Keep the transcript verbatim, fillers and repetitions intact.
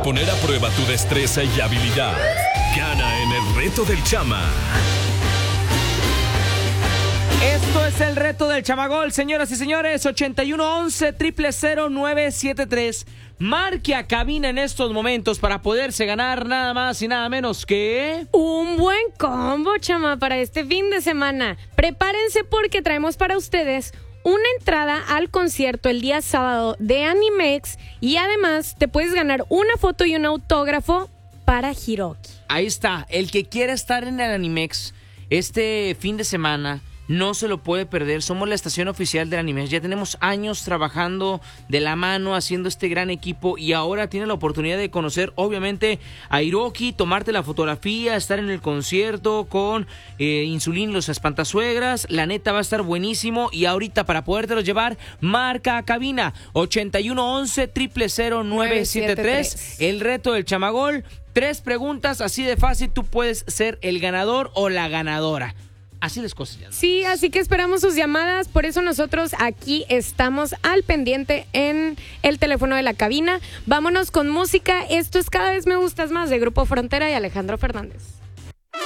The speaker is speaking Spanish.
poner a prueba tu destreza y habilidad. Gana en el reto del Chama. Esto es el reto del Chamagol, señoras y señores. ochenta y uno once, cero cero cero, nueve siete tres. Marque a cabina en estos momentos para poderse ganar nada más y nada menos que... un buen combo, chama, para este fin de semana. Prepárense porque traemos para ustedes una entrada al concierto el día sábado de Animex y además te puedes ganar una foto y un autógrafo para Hiroki. Ahí está, el que quiera estar en el Animex este fin de semana no se lo puede perder. Somos la estación oficial del Animex. Ya tenemos años trabajando de la mano, haciendo este gran equipo y ahora tiene la oportunidad de conocer obviamente a Hiroki, tomarte la fotografía, estar en el concierto con eh, Insulín y los Espantasuegras. La neta va a estar buenísimo y ahorita para podértelo llevar, marca a cabina ochenta y uno once, cero cero cero, nueve siete tres. El reto del Chamagol. Tres preguntas, así de fácil, tú puedes ser el ganador o la ganadora. Así las cosas ya, ¿no? Sí, así que esperamos sus llamadas, por eso nosotros aquí estamos al pendiente en el teléfono de la cabina. Vámonos con música, esto es Cada vez me gustas más de Grupo Frontera y Alejandro Fernández.